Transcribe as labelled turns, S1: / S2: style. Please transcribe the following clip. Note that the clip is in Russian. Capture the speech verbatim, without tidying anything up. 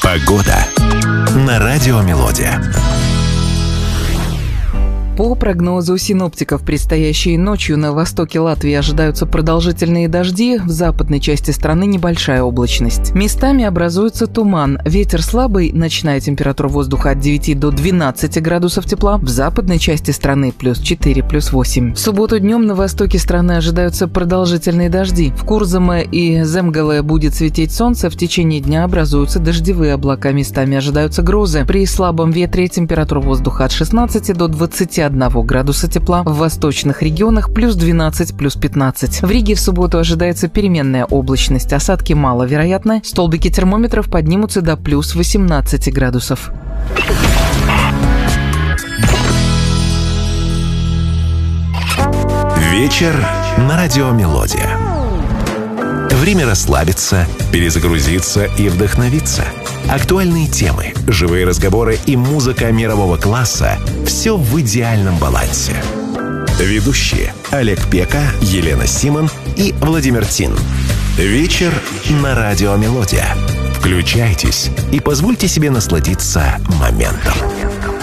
S1: Погода на Радио Мелодия.
S2: По прогнозу синоптиков, предстоящей ночью на востоке Латвии ожидаются продолжительные дожди, в западной части страны небольшая облачность. Местами образуется туман, ветер слабый, ночная температура воздуха от девяти до двенадцати градусов тепла, в западной части страны плюс четыре, плюс восемь. В субботу днем на востоке страны ожидаются продолжительные дожди. В Курзаме и Земгале будет светить солнце, в течение дня образуются дождевые облака, местами ожидаются грозы. При слабом ветре температура воздуха от шестнадцати до двадцати одного градуса тепла, в восточных регионах плюс двенадцать, плюс пятнадцать. В Риге в субботу ожидается переменная облачность, осадки маловероятны, столбики термометров поднимутся до плюс восемнадцати градусов.
S1: Вечер на Радио Мелодия. Время расслабиться, перезагрузиться и вдохновиться. Актуальные темы, живые разговоры и музыка мирового класса – все в идеальном балансе. Ведущие Олег Пека, Елена Симон и Владимир Тин. Вечер на Радио Мелодия. Включайтесь и позвольте себе насладиться моментом.